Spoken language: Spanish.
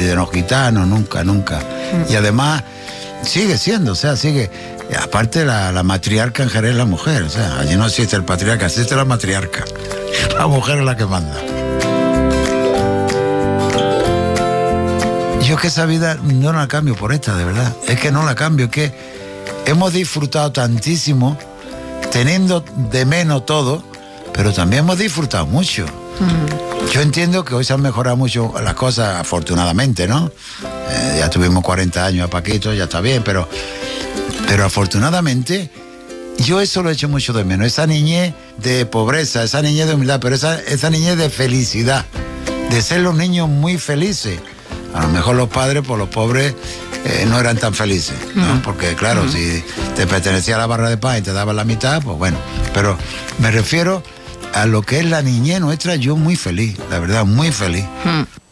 de los gitanos, nunca. Y además sigue siendo, o sea, sigue. Aparte la matriarca en Jerez es la mujer, o sea, allí no existe el patriarca, existe la matriarca. La mujer es la que manda. Yo es que esa vida no la cambio por esta, de verdad. Es que no la cambio, es que hemos disfrutado tantísimo, teniendo de menos todo, pero también hemos disfrutado mucho. Yo entiendo que hoy se han mejorado mucho las cosas, afortunadamente, ¿no? Ya tuvimos 40 años a Paquito, ya está bien, pero afortunadamente yo eso lo echo mucho de menos. Esa niñez de pobreza, esa niñez de humildad, pero esa niñez de felicidad, de ser los niños muy felices. A lo mejor los padres, por los pobres, no eran tan felices, ¿no? Porque claro, si te pertenecía a la barra de pan y te daban la mitad, pues bueno. Pero me refiero a lo que es la niñez nuestra, yo muy feliz, la verdad, muy feliz.